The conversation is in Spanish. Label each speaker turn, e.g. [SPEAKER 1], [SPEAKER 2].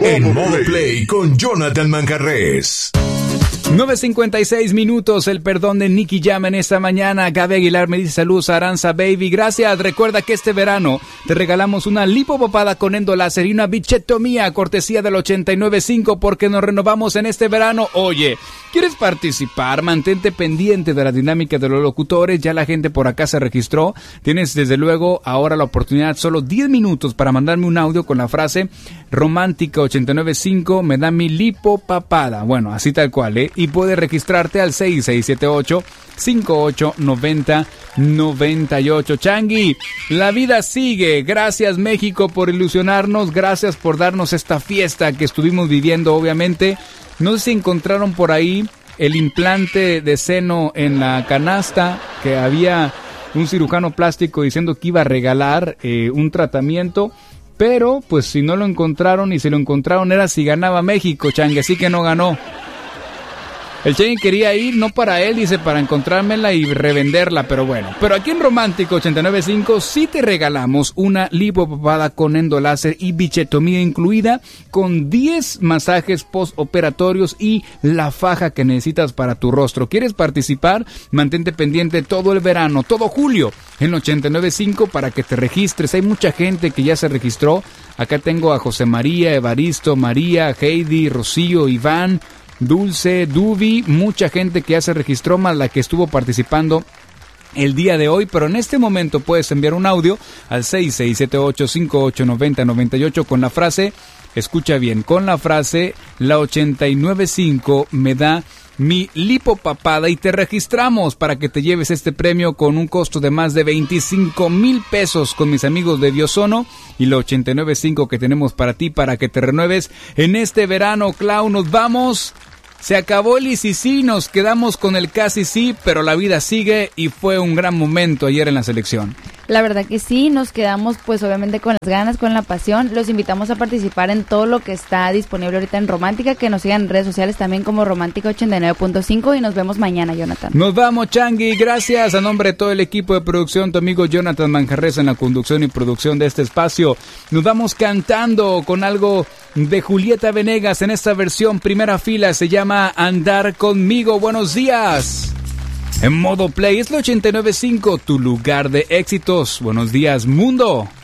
[SPEAKER 1] En Modo Play con Jonathan Manjarrés.
[SPEAKER 2] 9:56 minutos, el perdón de Nicky Jam en esta mañana. Gaby Aguilar me dice saludos, Aranza Baby, gracias. Recuerda que este verano te regalamos una lipopapada con endoláser y una bichetomía cortesía del 89.5 porque nos renovamos en este verano. Oye, ¿quieres participar? Mantente pendiente de la dinámica de los locutores, ya la gente por acá se registró. Tienes desde luego ahora la oportunidad, solo 10 minutos para mandarme un audio con la frase romántica 89.5, me da mi lipopapada. Bueno, así tal cual, y puedes registrarte al 6678-5890-98. Changui, la vida sigue. Gracias México por ilusionarnos, gracias por darnos esta fiesta que estuvimos viviendo, obviamente. No sé si encontraron por ahí el implante de seno en la canasta, que había un cirujano plástico diciendo que iba a regalar un tratamiento. Pero, pues si no lo encontraron y si lo encontraron era si ganaba México, Changui, así que no ganó. El Changui quería ir, no para él, dice, para encontrármela y revenderla, pero bueno. Pero aquí en Romántico 89.5 sí te regalamos una lipopapada con endoláser y bichetomía incluida, con 10 masajes postoperatorios y la faja que necesitas para tu rostro. ¿Quieres participar? Mantente pendiente todo el verano, todo julio, en 89.5 para que te registres. Hay mucha gente que ya se registró. Acá tengo a José María, Evaristo, María, Heidi, Rocío, Iván, Dulce, Dubi, mucha gente que ya se registró, más la que estuvo participando el día de hoy, pero en este momento puedes enviar un audio al 6678-5890-98 con la frase, escucha bien, con la frase, la 89.5 me da mi lipopapada y te registramos para que te lleves este premio con un costo de más de 25,000 pesos con mis amigos de Biosono y la 89.5 que tenemos para ti para que te renueves en este verano. Clau, nos vamos. Se acabó el y sí, nos quedamos con el casi sí, pero la vida sigue y fue un gran momento ayer en la selección.
[SPEAKER 3] La verdad que sí, nos quedamos pues obviamente con las ganas, con la pasión. Los invitamos a participar en todo lo que está disponible ahorita en Romántica, que nos sigan en redes sociales también como Romántica 89.5 y nos vemos mañana, Jonathan.
[SPEAKER 2] Nos vamos, Changui, gracias. A nombre de todo el equipo de producción, tu amigo Jonathan Manjarrés en la conducción y producción de este espacio. Nos vamos cantando con algo de Julieta Venegas en esta versión primera fila, se llama Andar Conmigo. Buenos días. En Modo Play es el 89.5, tu lugar de éxitos. Buenos días, mundo.